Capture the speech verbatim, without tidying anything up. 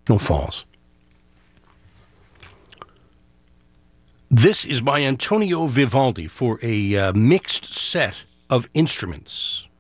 No falls. This is by Antonio Vivaldi for a uh, mixed set of instruments.